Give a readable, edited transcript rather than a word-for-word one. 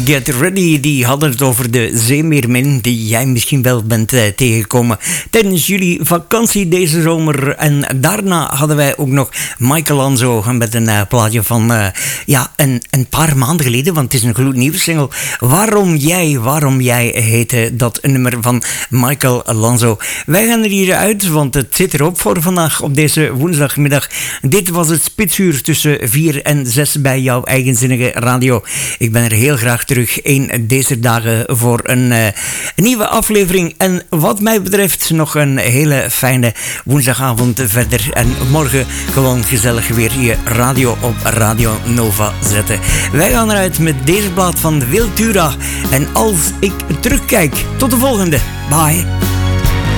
Get Ready, die hadden het over de zeemeermin die jij misschien wel bent tegengekomen tijdens jullie vakantie deze zomer. En daarna hadden wij ook nog Michael Lanzo met een plaatje van een paar maanden geleden, want het is een gloednieuwe single. Waarom jij heette dat nummer van Michael Lanzo. Wij gaan er hier uit, want het zit erop voor vandaag op deze woensdagmiddag. Dit was het Spitsuur tussen 4 en 6 bij jouw eigenzinnige radio. Ik ben er heel graag terug een deze dagen voor een nieuwe aflevering. En wat mij betreft nog een hele fijne woensdagavond verder. En morgen gewoon gezellig weer je radio op Radio Nova zetten. Wij gaan eruit met deze plaat van Wiltura. En als ik terugkijk, tot de volgende. Bye.